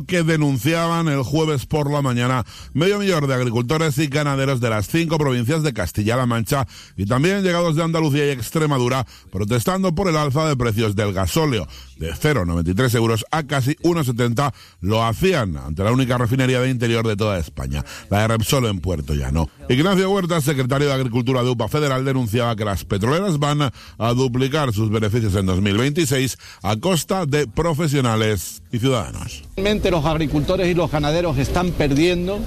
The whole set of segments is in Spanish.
que denunciaban el jueves por la mañana medio millón de agricultores y ganaderos de las 5 provincias de Castilla-La Mancha y también llegados de Andalucía y Extremadura, protestando por el alza de precios del gasóleo. De 0,93 euros a casi 1,70 lo hacían ante la única refinería de interior de toda España, la de Repsol en Puerto Llano. Ignacio Huertas, secretario de Agricultura de UPA Federal, denunciaba que las petroleras van a duplicar sus beneficios en 2026 a costa de profesionales y ciudadanos. Realmente los agricultores y los ganaderos están perdiendo.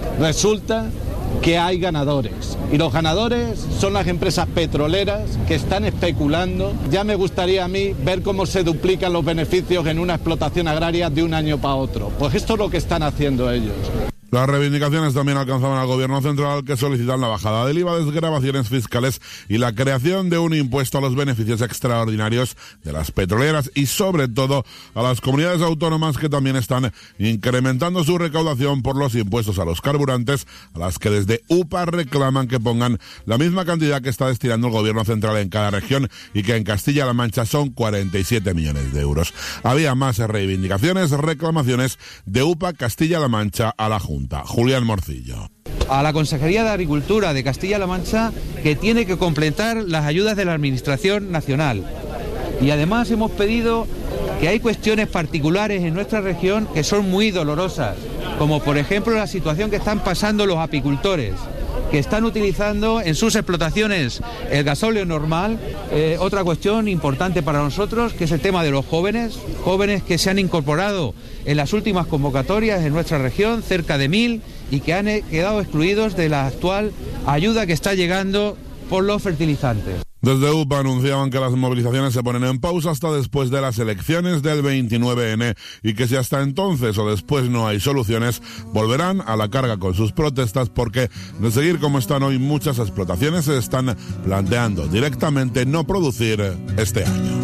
Resulta que hay ganadores y los ganadores son las empresas petroleras que están especulando. Ya me gustaría a mí ver cómo se duplican los beneficios en una explotación agraria de un año para otro. Pues esto es lo que están haciendo ellos. Las reivindicaciones también alcanzaban al gobierno central, que solicitan la bajada del IVA, desgravaciones fiscales y la creación de un impuesto a los beneficios extraordinarios de las petroleras y sobre todo a las comunidades autónomas, que también están incrementando su recaudación por los impuestos a los carburantes, a las que desde UPA reclaman que pongan la misma cantidad que está destinando el gobierno central en cada región y que en Castilla-La Mancha son 47 millones de euros. Había más reivindicaciones, reclamaciones de UPA Castilla-La Mancha a la Junta. Julián Morcillo. A la Consejería de Agricultura de Castilla-La Mancha, que tiene que completar las ayudas de la Administración Nacional. Y además hemos pedido que hay cuestiones particulares en nuestra región que son muy dolorosas, como por ejemplo la situación que están pasando los apicultores, que están utilizando en sus explotaciones el gasóleo normal. Otra cuestión importante para nosotros, que es el tema de los jóvenes que se han incorporado en las últimas convocatorias en nuestra región, cerca de 1.000, y que han quedado excluidos de la actual ayuda que está llegando por los fertilizantes. Desde UPA anunciaban que las movilizaciones se ponen en pausa hasta después de las elecciones del 29N y que si hasta entonces o después no hay soluciones, volverán a la carga con sus protestas, porque de seguir como están hoy muchas explotaciones se están planteando directamente no producir este año.